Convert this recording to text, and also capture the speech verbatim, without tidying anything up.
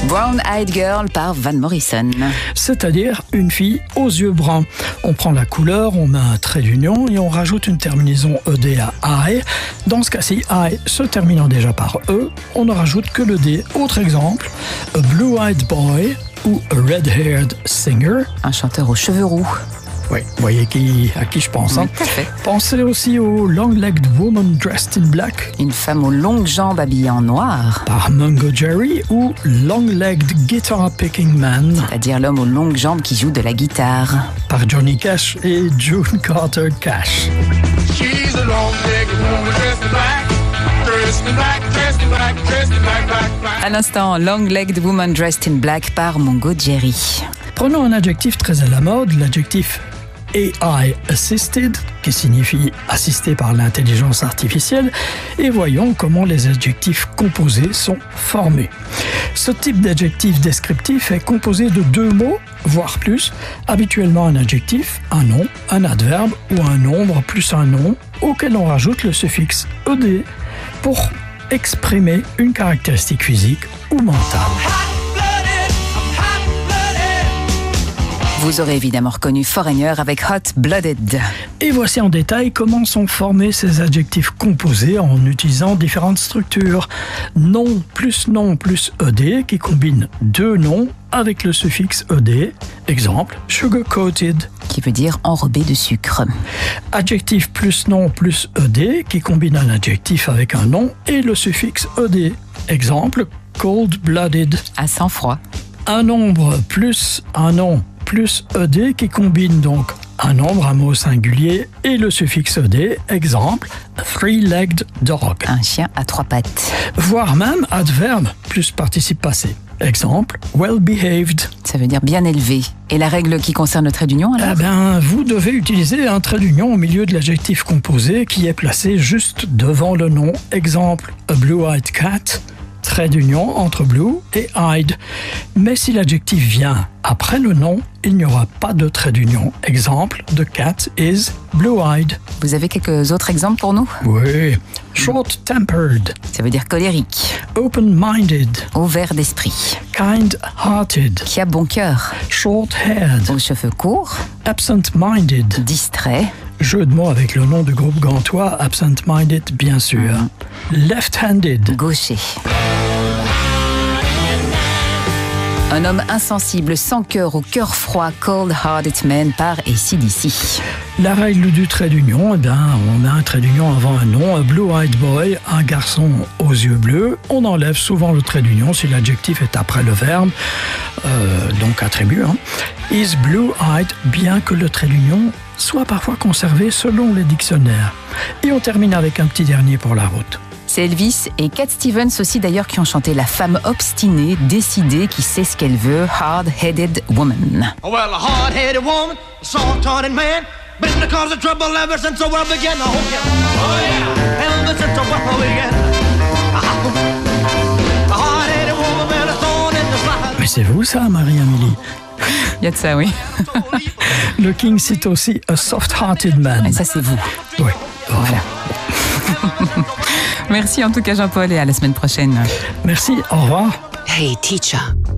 Brown Eyed Girl par Van Morrison. C'est-à-dire une fille aux yeux bruns. On prend la couleur, on met un trait d'union et on rajoute une terminaison E D à I. Dans ce cas-ci, I se terminant déjà par E, on ne rajoute que le D. Autre exemple, a blue-eyed boy ou a red-haired singer. Un chanteur aux cheveux roux. Oui, vous voyez qui, à qui je pense. Oui, Hein. tout à fait. Pensez aussi au long-legged woman dressed in black Une femme aux longues jambes habillée en noir. par Mungo Jerry ou long-legged guitar picking man C'est-à-dire l'homme aux longues jambes qui joue de la guitare. par Johnny Cash et June Carter Cash. She's a long-legged woman dressed in black, dressed in black, dressed in black, dressed in black, black, black. À l'instant, Long-Legged Woman Dressed in Black par Mungo Jerry. Prenons un adjectif très à la mode, l'adjectif A I assisted, qui signifie assisté par l'intelligence artificielle, et voyons comment les adjectifs composés sont formés. Ce type d'adjectif descriptif est composé de deux mots, voire plus, habituellement un adjectif, un nom, un adverbe ou un nombre plus un nom, auquel on rajoute le suffixe ed pour exprimer une caractéristique physique ou mentale. Vous aurez évidemment reconnu Foreigner avec Hot Blooded. Et voici en détail comment sont formés ces adjectifs composés en utilisant différentes structures. Nom plus nom plus ed qui combine deux noms avec le suffixe ed. Exemple, sugar-coated. Qui veut dire enrobé de sucre. Adjectif plus nom plus ed qui combine un adjectif avec un nom et le suffixe ed. Exemple, cold-blooded. À sang-froid. Un nombre plus un nom plus ed qui combine donc un nombre, un mot singulier et le suffixe ed. Exemple, three-legged dog. Un chien à trois pattes. Voire même adverbe plus participe passé. Exemple, well-behaved. Ça veut dire bien élevé. Et la règle qui concerne le trait d'union alors? Eh bien, vous devez utiliser un trait d'union au milieu de l'adjectif composé qui est placé juste devant le nom. Exemple, a blue-eyed cat. Trait d'union entre blue et eyed. Mais si l'adjectif vient après le nom, il n'y aura pas de trait d'union. Exemple, the cat is blue-eyed. Vous avez quelques autres exemples pour nous? Oui. Short-tempered, Ça veut dire colérique. open-minded, Ouvert d'esprit. kind-hearted, Qui a bon cœur. short-haired, Aux cheveux courts. absent-minded. Distrait. Jeu de mots avec le nom du groupe gantois, absent-minded bien sûr. Left-handed, Gaucher. Un homme insensible, sans cœur, au cœur froid, Cold-Hearted Man par A C D C. la règle du trait d'union, eh bien, on met un trait d'union avant un nom, a blue-eyed boy, un garçon aux yeux bleus. On enlève souvent le trait d'union si l'adjectif est après le verbe, euh, donc attribut. Hein. Is blue-eyed, bien que le trait d'union soit parfois conservé selon les dictionnaires. Et on termine avec un petit dernier pour la route. C'est Elvis et Cat Stevens aussi d'ailleurs qui ont chanté la femme obstinée, décidée, qui sait ce qu'elle veut, Hard-Headed Woman. Well, a hard-headed woman, a soft-hearted man, been the cause of trouble ever since the world began. Oh yeah, oh yeah, ever since the world began. A hard-headed woman, been a thorn in the side. Mais c'est vous ça, Marie-Amélie? Il y a de ça, oui. Le King cite aussi a soft-hearted man. Et ça, c'est vous. Oui, voilà. Merci en tout cas, Jean-Paul, et à la semaine prochaine. Merci, au revoir. Hey, teacher,